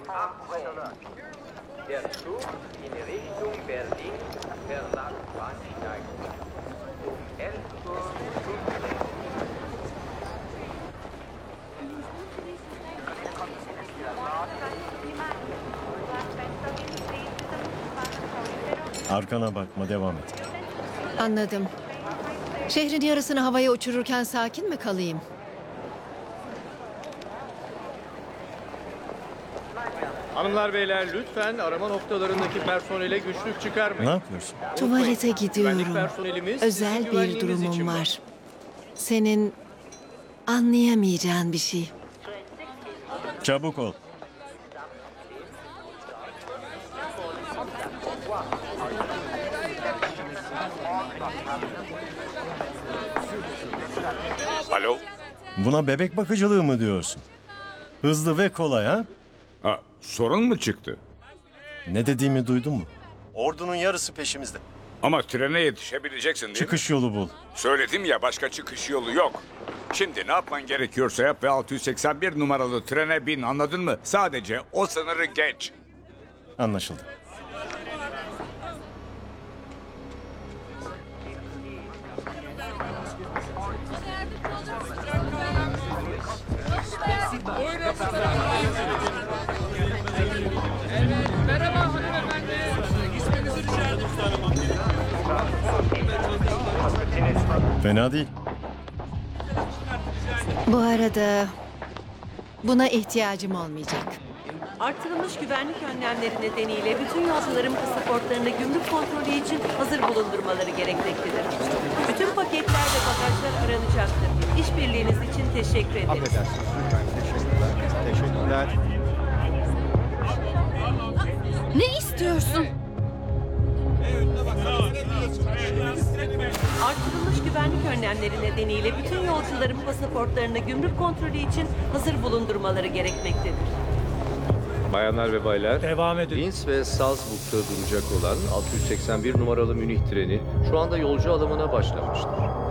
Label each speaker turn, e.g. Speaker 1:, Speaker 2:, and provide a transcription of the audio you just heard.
Speaker 1: Der Zug in Richtung Berlin verlag Bahnsteig um 11:15 Uhr.
Speaker 2: Arkana bakma, devam et.
Speaker 3: Anladım. Şehrin yarısını havaya uçururken sakin mi kalayım?
Speaker 4: Hanımlar beyler lütfen arama noktalarındaki personele güçlük
Speaker 2: Ne
Speaker 4: çıkarmayın.
Speaker 2: yapıyorsun?
Speaker 3: Tuvalete gidiyorum.
Speaker 4: Güvenlik personelimiz
Speaker 3: Özel
Speaker 4: sizin
Speaker 3: bir
Speaker 4: güvenliğiniz
Speaker 3: durumum
Speaker 4: için
Speaker 3: var. Senin anlayamayacağın bir şey.
Speaker 2: Çabuk ol.
Speaker 5: Alo?
Speaker 2: Buna bebek bakıcılığı mı diyorsun? Hızlı ve kolay ha?
Speaker 5: Ha, sorun mu çıktı?
Speaker 2: Ne dediğimi duydun mu? Ordunun yarısı peşimizde.
Speaker 5: Ama trene yetişebileceksin değil mi?
Speaker 2: Çıkış yolu bul.
Speaker 5: Söyledim ya, başka çıkış yolu yok. Şimdi ne yapman gerekiyorsa yap ve 681 numaralı trene bin, anladın mı? Sadece o sınırı geç.
Speaker 2: Anlaşıldı. Fena değil.
Speaker 3: Bu arada buna ihtiyacım olmayacak.
Speaker 6: Artırılmış güvenlik önlemleri nedeniyle bütün yolcuların pasaportlarını gümrük kontrolü için hazır bulundurmaları gerekmektedir. Bütün paketler ve bagajlar aranacaktır. İşbirliğiniz için teşekkür ederiz.
Speaker 4: Affedersiniz lütfen. Teşekkürler. Teşekkürler.
Speaker 7: Ne istiyorsun?
Speaker 6: Artırılmış güvenlik önlemleri nedeniyle bütün yolcuların pasaportlarını gümrük kontrolü için hazır bulundurmaları gerekmektedir.
Speaker 4: Bayanlar ve baylar,
Speaker 8: Devam edin.
Speaker 4: Linz ve Salzburg'da duracak olan 681 numaralı Münih treni şu anda yolcu alımına başlamıştır.